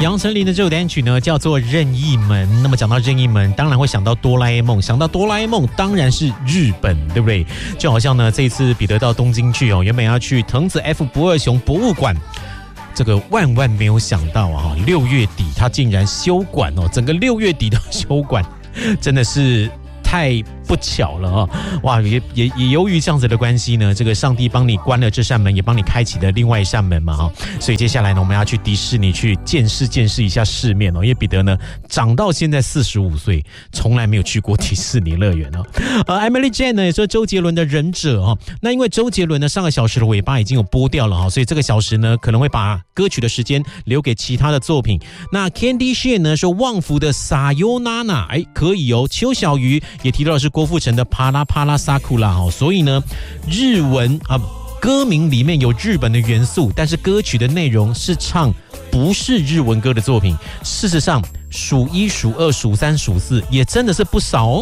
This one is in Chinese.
杨丞琳的这首单曲呢，叫做《任意门》。那么讲到任意门，当然会想到哆啦 A 梦，想到哆啦 A 梦，当然是日本，对不对？就好像呢，这一次彼得到东京去哦，原本要去藤子 F 不二雄博物馆。这个万万没有想到啊，6月底他竟然休馆哦，整个6月底的休馆，真的是太不巧了啊！哇，也由于这样子的关系呢，这个上帝帮你关了这扇门，也帮你开启了另外一扇门嘛哈。所以接下来呢，我们要去迪士尼去见识一下世面哦。因为彼得呢，长到现在45岁，从来没有去过迪士尼乐园哦。Emily Jane 呢也说周杰伦的忍者哦。那因为周杰伦呢上个小时的尾巴已经有播掉了哈，所以这个小时呢可能会把歌曲的时间留给其他的作品。那 Candy Shane 呢说旺福的 Sayonara 哎可以哦。邱小鱼也提到的是郭富城的帕拉帕拉萨库拉哦，所以呢，日文啊歌名里面有日本的元素，但是歌曲的内容是唱不是日文歌的作品。事实上，数1、数2、数3、数4也真的是不少哦。